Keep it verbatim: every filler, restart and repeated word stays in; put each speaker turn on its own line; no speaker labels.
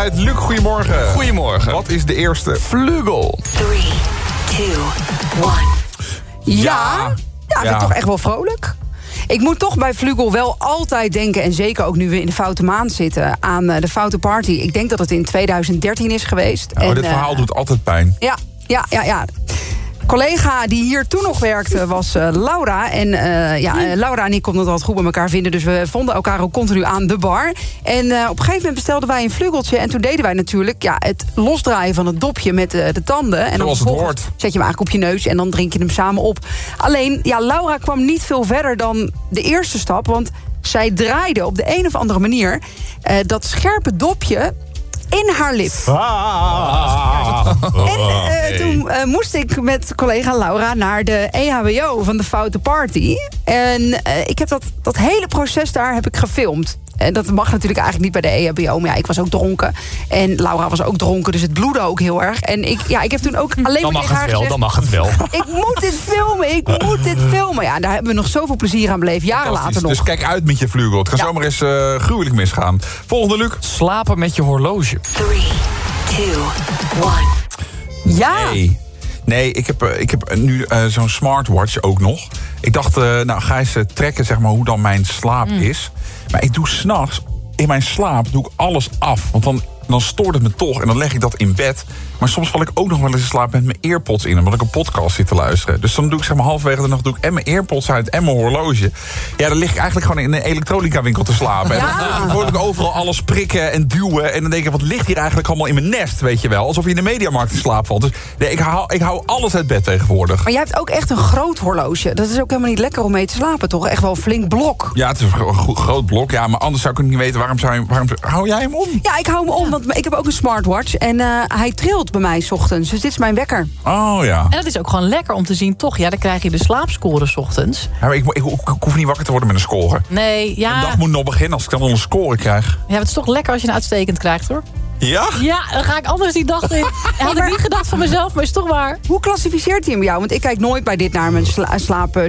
tijd. Luc, goedemorgen.
Goedemorgen.
Wat is de eerste vlugel?
drie, twee, één.
Ja, ja, ik vind
Ja.
het toch echt wel vrolijk. Ik moet toch bij Vlugel wel altijd denken, en zeker ook nu we in de foute maand zitten, aan uh, de foute party. Ik denk dat het in twintig dertien is geweest.
Oh,
en,
dit verhaal
uh,
doet altijd pijn.
Ja, ja, ja, ja. Collega die hier toen nog werkte was uh, Laura. En uh, ja, uh, Laura en ik konden het altijd goed bij elkaar vinden. Dus we vonden elkaar ook continu aan de bar. En uh, op een gegeven moment bestelden wij een vlugeltje. En toen deden wij natuurlijk ja, het losdraaien van het dopje met uh, de tanden. En dan
Zoals het
vervolgens
hoort.
zet je hem eigenlijk op je neus en dan drink je hem samen op. Alleen, ja, Laura kwam niet veel verder dan de eerste stap. Want zij draaide op de een of andere manier uh, dat scherpe dopje in haar lip.
Ah.
En uh, toen uh, moest ik met collega Laura naar de E H B O van de Foute Party. En uh, ik heb dat, dat hele proces daar heb ik gefilmd. En dat mag natuurlijk eigenlijk niet bij de E H B O. Maar ja, ik was ook dronken. En Laura was ook dronken, dus het bloedde ook heel erg. En ik, ja, ik heb toen ook alleen
Dan
maar
mag
tegen
het
haar
wel,
gezegd,
dan mag het wel.
ik moet dit filmen, ik moet dit filmen. Ja, daar hebben we nog zoveel plezier aan beleefd, jaren later nog.
Dus kijk uit met je vlugel. Het kan
Ja.
zomaar eens uh, gruwelijk misgaan. Volgende, Luc.
Slapen met je horloge.
drie, twee, één.
Ja,
Nee. Nee, ik heb, uh, ik heb nu uh, zo'n smartwatch ook nog. Ik dacht, uh, nou ga eens uh, trekken zeg maar, hoe dan mijn slaap
Mm.
is. Maar ik doe 's nachts in mijn slaap doe ik alles af. Want dan, dan stoort het me toch en dan leg ik dat in bed. Maar soms val ik ook nog wel eens in slaap met mijn earpods in, omdat ik een podcast zit te luisteren. Dus dan doe ik zeg maar halverwege de nacht doe ik en mijn earpods uit en mijn horloge. Ja, dan lig ik eigenlijk gewoon in een elektronica winkel te slapen. En
Ja.
dan voel ik overal alles prikken en duwen. En dan denk ik, wat ligt hier eigenlijk allemaal in mijn nest, weet je wel? Alsof je in de mediamarkt in slaap valt. Dus nee, ik hou, ik hou alles uit bed tegenwoordig.
maar jij hebt ook echt een groot horloge. Dat is ook helemaal niet lekker om mee te slapen, toch? Echt wel een flink blok.
Ja, het is een gro- gro- groot blok. Ja, maar anders zou ik niet weten, waarom zou je, waarom, hou jij hem om?
Ja, ik hou hem om, want ik heb ook een smartwatch. En uh, hij trilt bij mij 's ochtends. Dus dit is mijn wekker.
Oh ja.
En dat is ook gewoon lekker om te zien, toch? Ja, dan krijg je de slaapscore 's ochtends.
Ja, maar ik, ik, ik, ik hoef niet wakker te worden met een score.
Nee,
De
ja,
dag moet nog beginnen als ik dan al een score krijg.
ja, het is toch lekker als je een uitstekend krijgt, hoor.
Ja?
Ja, dan ga ik anders die dag in. Had ik niet gedacht van mezelf, maar is toch waar.
Hoe klassificeert hij hem bij jou? Want ik kijk nooit bij dit naar mijn sla slaap